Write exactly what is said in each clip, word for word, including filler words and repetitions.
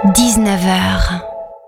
dix-neuf heures.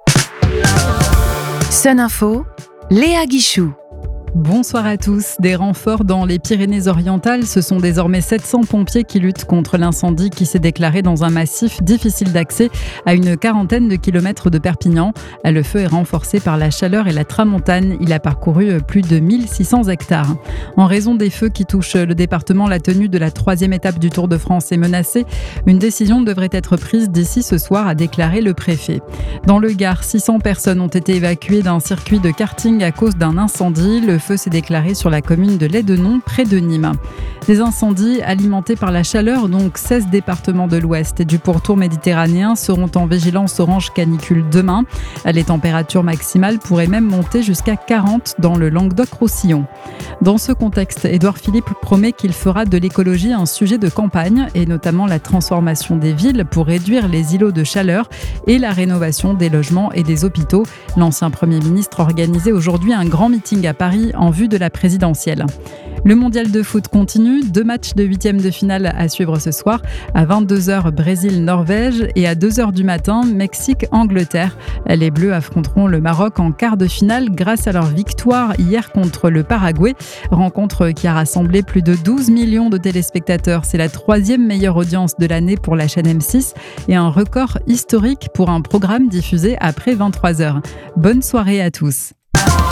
Sun Info, Léa Guichou. Bonsoir à tous. Des renforts dans les Pyrénées-Orientales. Ce sont désormais sept cents pompiers qui luttent contre l'incendie qui s'est déclaré dans un massif difficile d'accès à une quarantaine de kilomètres de Perpignan. Le feu est renforcé par la chaleur et la tramontane. Il a parcouru plus de mille six cents hectares. En raison des feux qui touchent le département, la tenue de la troisième étape du Tour de France est menacée. Une décision devrait être prise d'ici ce soir, a déclaré le préfet. Dans le Gard, six cents personnes ont été évacuées d'un circuit de karting à cause d'un incendie. Le feu s'est déclaré sur la commune de Lédenon, près de Nîmes. Des incendies alimentés par la chaleur, donc seize départements de l'Ouest et du pourtour méditerranéen seront en vigilance orange canicule demain. Les températures maximales pourraient même monter jusqu'à quarante dans le Languedoc-Roussillon. Dans ce contexte, Édouard Philippe promet qu'il fera de l'écologie un sujet de campagne et notamment la transformation des villes pour réduire les îlots de chaleur et la rénovation des logements et des hôpitaux. L'ancien Premier ministre organisait aujourd'hui un grand meeting à Paris en vue de la présidentielle. Le mondial de foot continue, deux matchs de huitième de finale à suivre ce soir. À vingt-deux heures, Brésil-Norvège et à deux heures du matin, Mexique-Angleterre. Les Bleus affronteront le Maroc en quart de finale grâce à leur victoire hier contre le Paraguay. Rencontre qui a rassemblé plus de douze millions de téléspectateurs. C'est la troisième meilleure audience de l'année pour la chaîne M six et un record historique pour un programme diffusé après vingt-trois heures. Bonne soirée à tous.